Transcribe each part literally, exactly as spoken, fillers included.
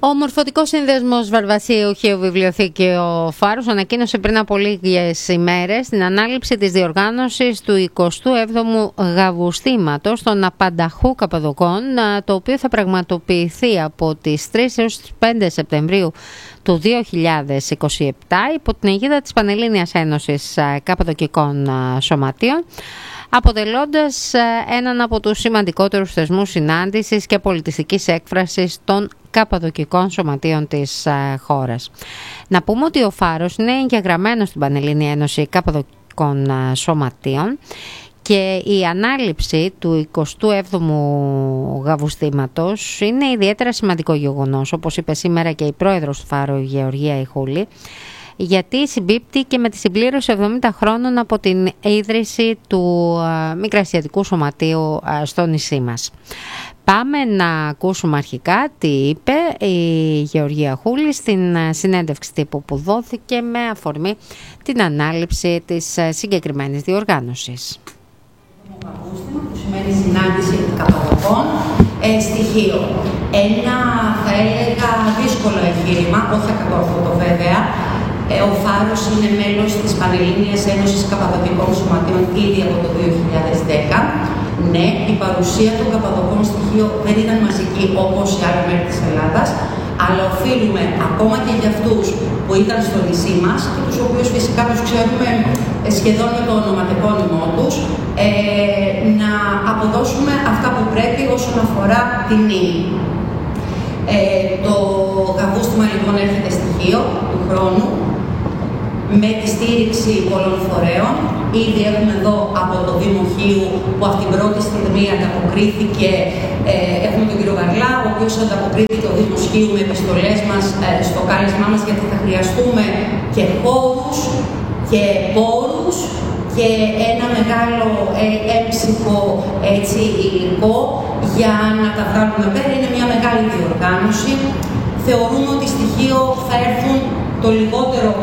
Ο Μορφωτικός Σύνδεσμος Βαρβασίου Χίου Βιβλιοθήκιο Φάρους ανακοίνωσε πριν από λίγες ημέρες την ανάληψη της διοργάνωσης του εικοστού έβδομου Γαβουστήματος των Απανταχού Καπαδοκών, το οποίο θα πραγματοποιηθεί από τις τρεις έως τις πέντε Σεπτεμβρίου του δύο χιλιάδες είκοσι επτά υπό την αιγίδα της Πανελλήνιας Ένωσης Καπαδοκικών Σωματείων, αποτελώντας έναν από τους σημαντικότερους θεσμούς συνάντησης και πολιτιστικής έκφρασης των Καπαδοκικών Σωματείων της χώρας. Να πούμε ότι ο Φάρος είναι εγγεγραμμένος στην Πανελλήνια Ένωση Καπαδοκικών Σωματείων και η ανάληψη του εικοστού έβδομου Γαβουστήματος είναι ιδιαίτερα σημαντικό γεγονός, όπως είπε σήμερα και η πρόεδρος του Φάρου, η Γεωργία Ιχούλη, γιατί συμπίπτει και με τη συμπλήρωση εβδομήντα χρόνων από την ίδρυση του Μικρασιατικού Σωματείου στο νησί μας. Πάμε να ακούσουμε αρχικά τι είπε η Γεωργία Χούλη στην συνέντευξη τύπου που δόθηκε με αφορμή την ανάληψη της συγκεκριμένης διοργάνωσης. Που σημαίνει συνάντηση Καπαδοκών ε, στοιχείο. Ένα, θα έλεγα, δύσκολο εγχείρημα, όχι ακατόρθωτο βέβαια. Ο Φάρος είναι μέλος της Πανελλήνιας Ένωσης Καπαδοκικών Σωματείων ήδη από το δύο χιλιάδες δέκα. Ναι, η παρουσία των Καπαδοκών στοιχείο δεν ήταν μαζική όπως σε άλλα μέρη της Ελλάδας, αλλά οφείλουμε ακόμα και για αυτούς που ήταν στο νησί μας και τους οποίους φυσικά τους ξέρουμε σχεδόν με το ονοματεπώνυμό τους, ε, να αποδώσουμε αυτά που πρέπει όσον αφορά την μνήμη. Ε, το Γαβούστημα λοιπόν έρχεται στοιχείο του χρόνου με τη στήριξη πολλών φορέων. Ήδη έχουμε εδώ από το Δήμο Χίου που από την πρώτη στιγμή ανταποκρίθηκε, ε, έχουμε τον κύριο Γαρλά, ο οποίος ανταποκρίθηκε ο Δήμος Χίου με επιστολές μας ε, στο κάλεσμά μας, γιατί θα χρειαστούμε και χώρους και πόρους και ένα μεγάλο ε, έμψυχο έτσι, υλικό για να τα βγάλουμε πέρα. Είναι μια μεγάλη διοργάνωση. Θεωρούμε ότι στοιχείο θα έρθουν το λιγότερο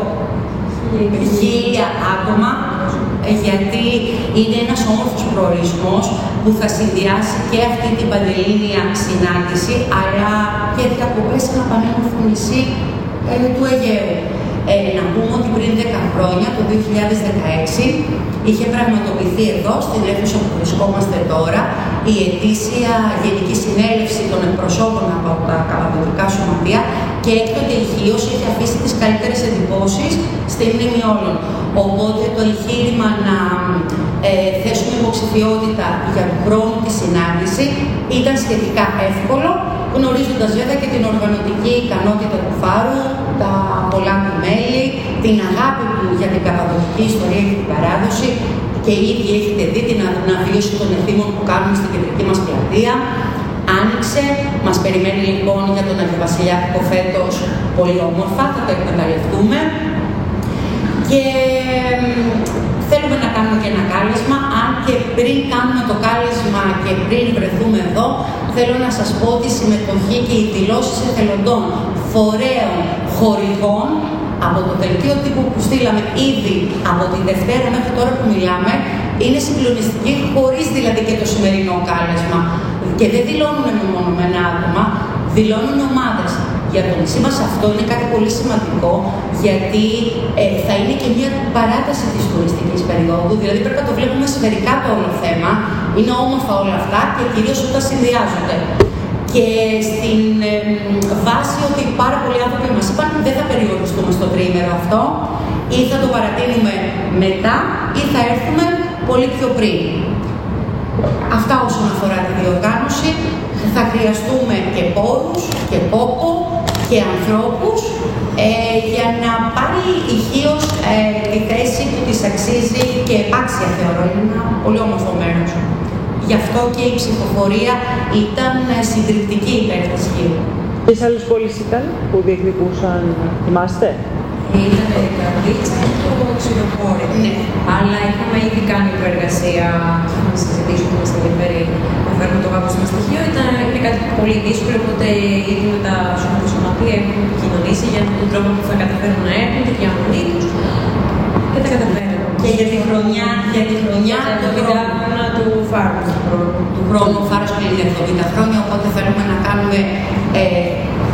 χίλια άτομα, γιατί είναι ένας όμορφος προορισμός που θα συνδυάσει και αυτή την πανελλήνια συνάντηση, αλλά και διακοπές σε ένα πανέμορφο νησί ε, του Αιγαίου. Ε, να πούμε ότι πριν δέκα χρόνια, το δύο χιλιάδες δεκαέξι, είχε πραγματοποιηθεί εδώ, στην αίθουσα που βρισκόμαστε τώρα, η ετήσια Γενική Συνέλευση των εκπροσώπων από τα Καπαδοκικά Σωματεία και έκτοτε η Χίος είχε αφήσει τις καλύτερες εντυπώσεις στη μνήμη όλων. Οπότε το εγχείρημα να ε, θέσουμε υποψηφιότητα για τον χρόνο τη συνάντηση ήταν σχετικά εύκολο, γνωρίζοντας βέβαια και την οργανωτική ικανότητα του Φάρου, τα πολλά του μέλη, την αγάπη του για την καπαδοκική ιστορία και την παράδοση, και ήδη έχετε δει την αναβίωση των εθήμων που κάνουμε στην κεντρική μας πλατεία. Άνοιξε, μας περιμένει λοιπόν για τον Αγιοβασιλιάτικο φέτος πολύ όμορφα, θα το εκμεταλλευτούμε. Και θέλουμε να κάνουμε και ένα κάλεσμα, αν και πριν κάνουμε το κάλεσμα και πριν βρεθούμε εδώ, θέλω να σας πω ότι η συμμετοχή και οι δηλώσεις εθελοντών, φορέων, χορηγών, από το δελτίο τύπου που στείλαμε ήδη από τη Δευτέρα μέχρι τώρα που μιλάμε, είναι συγκλονιστική, χωρίς δηλαδή και το σημερινό κάλεσμα. Και δεν δηλώνουν μεμονωμένα άτομα, δηλώνουν ομάδες. Για το νησί μας αυτό είναι κάτι πολύ σημαντικό, γιατί ε, θα είναι και μια παράταση της τουριστικής περίοδου, δηλαδή πρέπει να το βλέπουμε σφαιρικά το όλο θέμα, είναι όμορφα όλα αυτά και κυρίως όταν συνδυάζονται. Και στην ε, βάση ότι πάρα πολλοί άνθρωποι μας είπαν δεν θα περιοριστούμε στο τριήμερο αυτό, ή θα το παρατείνουμε μετά ή θα έρθουμε πολύ πιο πριν. Αυτά όσον αφορά τη διοργάνωση. Θα χρειαστούμε και πόρους και κόπο και ανθρώπους ε, για να πάρει η Χίος ε, τη θέση που της αξίζει και επάξια θεωρώ. Είναι ένα πολύ όμορφο μέρος. Γι' αυτό και η ψηφοφορία ήταν συντριπτική υπέρ της Χίου. Ποιες άλλες πόλεις ήταν που διεκδικούσαν, θυμάστε? Ήταν η Καρδίτσα και το Ξηροπόρι. Ναι. Αλλά είχαμε ήδη κάνει προεργασία, είχαμε συζητήσει ότι μας ενδιαφέρει να φέρουμε το Γαβούστημα στοιχείο. Ήταν είναι κάτι πολύ δύσκολο, οπότε ήδη με τα σωματεία έχουμε επικοινωνήσει για τον τρόπο που θα καταφέρουν να έρθουν, τη διαμονή τους και τα καταφέραμε. Και για τη χρονιά, για τη χρονιά του χρόνου του Φάρου. Του χρόνου, ο Φάρος κλείνει εβδομήντα χρόνια, οπότε θέλουμε να κάνουμε ε,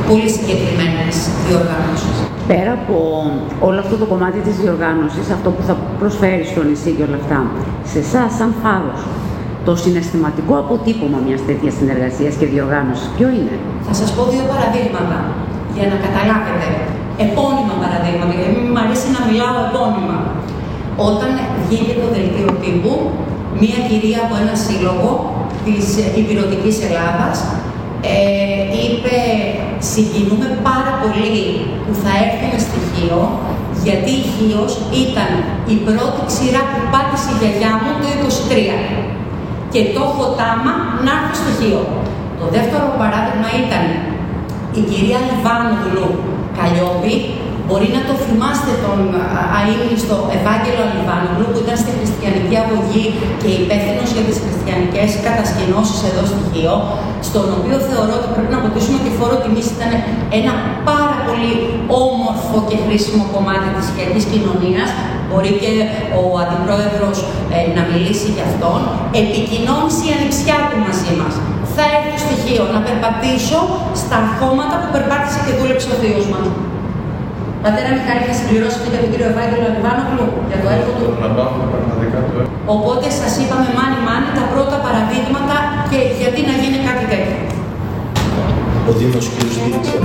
πολύ συγκεκριμένες διοργανώσεις. Πέρα από όλο αυτό το κομμάτι της διοργάνωσης, αυτό που θα προσφέρει στο νησί και όλα αυτά, σε εσάς σαν Φάρος, το συναισθηματικό αποτύπωμα μιας τέτοιας συνεργασίας και διοργάνωσης, ποιο είναι? Θα σας πω δύο παραδείγματα για να καταλάβετε. Επώνυμα παραδείγματα, γιατί μου αρέσει να μιλάω επώνυμα. Όταν βγήκε το δελτίο τύπου, μία κυρία από ένα σύλλογο της Ηπειρωτικής Ελλάδας ε, είπε «Συγκινούμε πάρα πολύ που θα έρθουμε στη Χίο, γιατί η Χίος ήταν η πρώτη ξηρά που πάτησε η γιαγιά μου το είκοσι τρία και το έχω τάμα να έρθω στη Χίο». Το δεύτερο παράδειγμα ήταν η κυρία Λιβάνογλου Καλλιόπη. Μπορεί να το θυμάστε τον αείμνηστο Ευάγγελο Λιβάνογλου, που ήταν στη Χριστιανική Αγωγή και υπεύθυνος για τις χριστιανικές κατασκηνώσεις εδώ στη Χίο, στον οποίο θεωρώ ότι πρέπει να αποτίσουμε και φόρο τιμής. Ήταν ένα πάρα πολύ όμορφο και χρήσιμο κομμάτι της χιακής κοινωνίας. Μπορεί και ο αντιπρόεδρος ε, να μιλήσει για αυτόν. Επικοινώνησε η ανιψιά του μαζί μας. Θα έρθω στο Χίο να περπατήσω στα χώματα που περπάτησε και δούλεψε ο θείος μας. Πατέρα Μιχάλη, θα συμπληρώσετε για τον κύριο Ευάγγελο Λιβάνογλου για το έργο του. Οπότε σας είπαμε μάνι μάνι τα πρώτα παραδείγματα και γιατί να γίνει κάτι τέτοιο. Ο Δήμος κ. Στήριξε.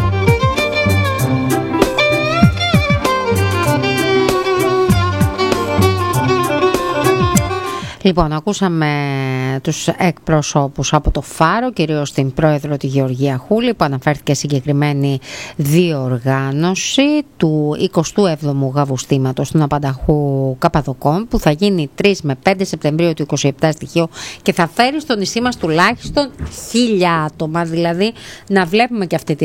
Λοιπόν, ακούσαμε τους εκπροσώπους από το Φάρο, κυρίως την πρόεδρο τη Γεωργία Χούλη, που αναφέρθηκε συγκεκριμένη διοργάνωση του εικοστού έβδομου Γαβουστήματος του Ναπανταχού Καπαδοκών, που θα γίνει τρεις με πέντε Σεπτεμβρίου του είκοσι επτά στη Χίο και θα φέρει στο νησί μας τουλάχιστον χίλια άτομα, δηλαδή να βλέπουμε και αυτή τη